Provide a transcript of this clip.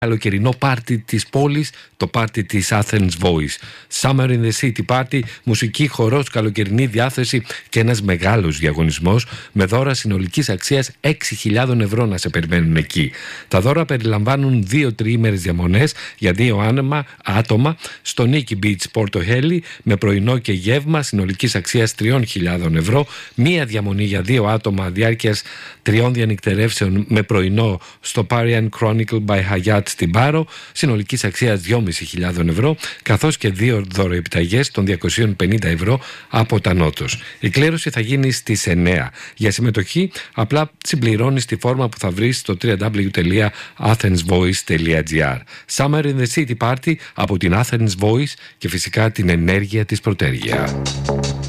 καλοκαιρινό πάρτι της πόλης, το πάρτι της Athens Voice. Summer in the City Party, μουσική, χορός, καλοκαιρινή διάθεση και ένας μεγάλος διαγωνισμός με δώρα συνολικής αξίας 6.000 ευρώ να σε περιμένουν εκεί. Τα δώρα περιλαμβάνουν 2 τριήμερες διαμονές για 2 άτομα στο Nikki Beach Porto Heli με πρωινό και γεύμα συνολικής αξίας 3.000 ευρώ, μία διαμονή για 2 άτομα διάρκειας 3 διανυκτερεύσεων με πρωινό στο Parian Chronicle by Hyatt στην Πάρο, συνολικής αξίας 2.500 ευρώ, καθώς και 2 δωροεπιταγές των 250 ευρώ από τα Νότος. Η κλήρωση θα γίνει στις 9. Για συμμετοχή απλά συμπληρώνεις τη φόρμα που θα βρεις στο www.athensvoice.gr. Summer in the City Party από την Athens Voice και φυσικά την ενέργεια της Πρωτέργεια.